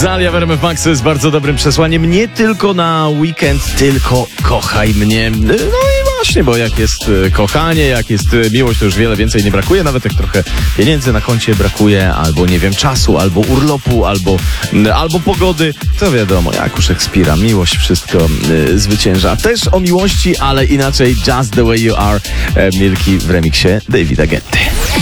Zalia w RMF Max z bardzo dobrym przesłaniem. Nie tylko na weekend, tylko kochaj mnie. No i właśnie, bo jak jest kochanie, jak jest miłość, to już wiele więcej nie brakuje. Nawet jak trochę pieniędzy na koncie brakuje, albo nie wiem, czasu, albo urlopu, albo pogody. To wiadomo, jak u Szekspira, miłość wszystko zwycięża. Też o miłości, ale inaczej. Just the way you are. Milki w remiksie Davida Getty.